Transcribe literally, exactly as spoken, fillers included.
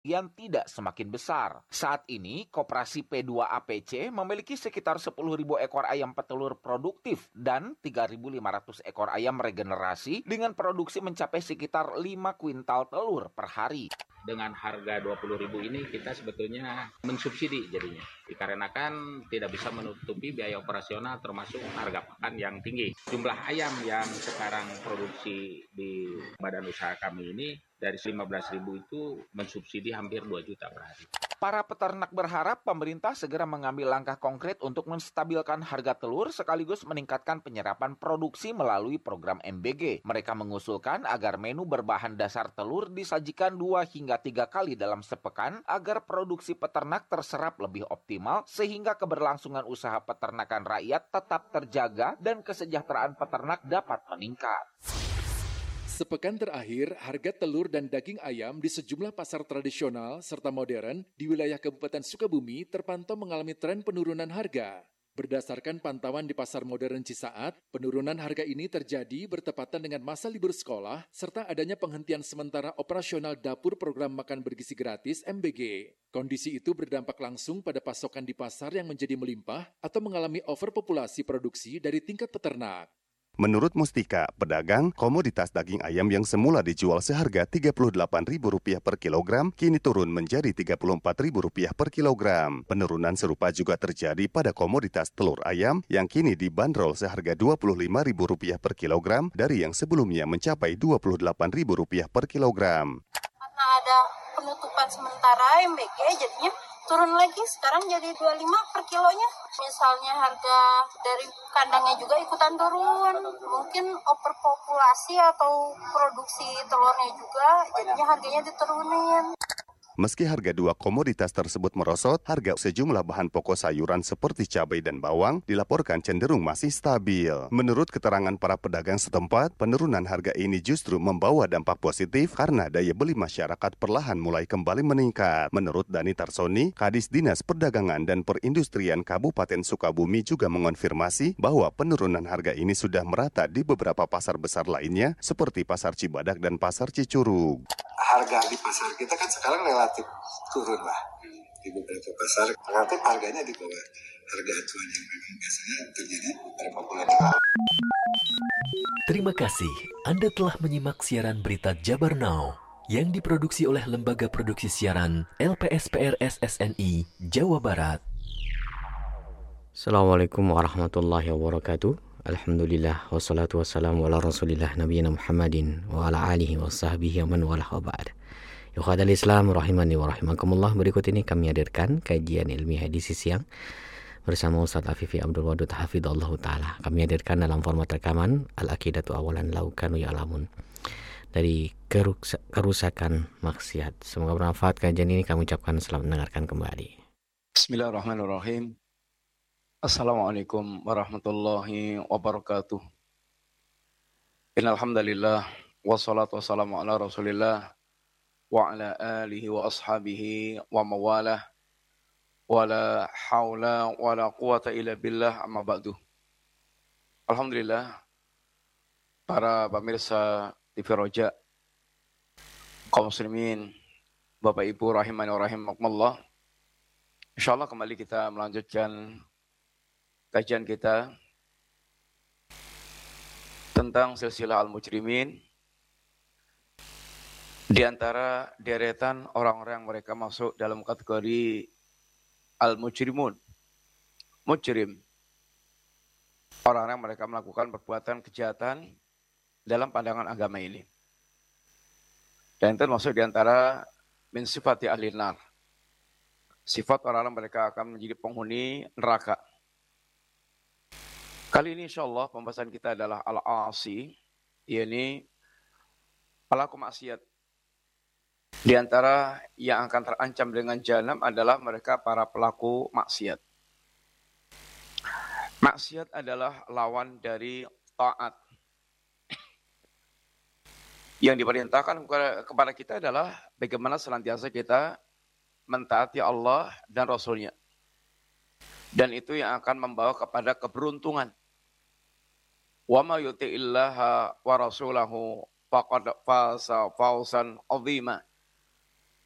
yang tidak semakin besar. Saat ini, Koperasi P dua A P C memiliki sekitar sepuluh ribu ekor ayam petelur produktif dan tiga ribu lima ratus ekor ayam regenerasi dengan produksi mencapai sekitar lima kuintal telur per hari. Dengan harga dua puluh ribu ini kita sebetulnya mensubsidi jadinya. Dikarenakan tidak bisa menutupi biaya operasional termasuk harga pakan yang tinggi. Jumlah ayam yang sekarang produksi di badan usaha kami ini dari lima belas ribu itu mensubsidi hampir dua juta per hari. Para peternak berharap pemerintah segera mengambil langkah konkret untuk menstabilkan harga telur sekaligus meningkatkan penyerapan produksi melalui program M B G. Mereka mengusulkan agar menu berbahan dasar telur disajikan dua hingga tiga kali dalam sepekan agar produksi peternak terserap lebih optimal sehingga keberlangsungan usaha peternakan rakyat tetap terjaga dan kesejahteraan peternak dapat meningkat. Sepekan terakhir, harga telur dan daging ayam di sejumlah pasar tradisional serta modern di wilayah Kabupaten Sukabumi terpantau mengalami tren penurunan harga. Berdasarkan pantauan di Pasar Modern Cisaat, penurunan harga ini terjadi bertepatan dengan masa libur sekolah serta adanya penghentian sementara operasional dapur program makan bergizi gratis M B G. Kondisi itu berdampak langsung pada pasokan di pasar yang menjadi melimpah atau mengalami overpopulasi produksi dari tingkat peternak. Menurut Mustika, pedagang, komoditas daging ayam yang semula dijual seharga tiga puluh delapan ribu rupiah per kilogram, kini turun menjadi tiga puluh empat ribu rupiah per kilogram. Penurunan serupa juga terjadi pada komoditas telur ayam yang kini dibanderol seharga dua puluh lima ribu rupiah per kilogram dari yang sebelumnya mencapai dua puluh delapan ribu rupiah per kilogram. Karena ada penutupan sementara M B G, jadinya turun lagi, sekarang jadi dua puluh lima per kilonya. Misalnya harga dari kandangnya juga ikutan turun, mungkin overpopulasi atau produksi telurnya juga, jadinya harganya diturunin. Meski harga dua komoditas tersebut merosot, harga sejumlah bahan pokok sayuran seperti cabai dan bawang dilaporkan cenderung masih stabil. Menurut keterangan para pedagang setempat, penurunan harga ini justru membawa dampak positif karena daya beli masyarakat perlahan mulai kembali meningkat. Menurut Dani Tarsoni, Kadis Dinas Perdagangan dan Perindustrian Kabupaten Sukabumi juga mengonfirmasi bahwa penurunan harga ini sudah merata di beberapa pasar besar lainnya seperti Pasar Cibadak dan Pasar Cicurug. Harga di pasar kita kan sekarang relatif turun lah di beberapa pasar, relatif harganya di bawah harga acuan yang memang biasanya terjadi beberapa bulan yang lalu. Terima kasih Anda telah menyimak siaran berita Jabar Now yang diproduksi oleh Lembaga Produksi Siaran L P S P R S S N I Jawa Barat. Assalamualaikum warahmatullahi wabarakatuh. Alhamdulillah wassalatu wassalamu ala rasulillah nabiyina Muhammadin wa ala alihi wa sahbihi wa man walah wa ba'd. Yukhadal Islam rahimani wa rahimakumullah. Berikut ini kami hadirkan kajian ilmiah edisi siang bersama Ustaz Afifi Abdul Wadud hafidhallahu ta'ala. Kami hadirkan dalam format rekaman Al-Aqidatu Awalan Law Kanu Ya'lamun dari kerusa- kerusakan maksiat. Semoga bermanfaat kajian ini. Kami ucapkan selamat mendengarkan kembali. Bismillahirrahmanirrahim. Assalamualaikum warahmatullahi wabarakatuh. Innal hamdalillah wassalatu wassalamu ala Rasulillah wa ala alihi wa ashabihi wa mawalah wa la haula wa la quwata illa billah amma ba'du. Alhamdulillah, para pemirsa T V Roja, kaum muslimin, Bapak Ibu rahimani wa rahimakumullah. Insyaallah kembali kita melanjutkan kajian kita tentang silsilah al-mujrimin, di antara deretan orang-orang yang mereka masuk dalam kategori al-mujrimun. Mujrim, orang-orang yang mereka melakukan perbuatan kejahatan dalam pandangan agama ini. Dan itu masuk di antara min sifati ahli nar. Sifat orang-orang mereka akan menjadi penghuni neraka. Kali ini insyaallah pembahasan kita adalah al-asi, yakni pelaku maksiat. Di antara yang akan terancam dengan jahanam adalah mereka para pelaku maksiat. Maksiat adalah lawan dari taat. Yang diperintahkan kepada kita adalah bagaimana senantiasa kita mentaati Allah dan Rasul-Nya. Dan itu yang akan membawa kepada keberuntungan. Wa ma yuti'illaha wa rasulahu faqad faza fawzan 'azima.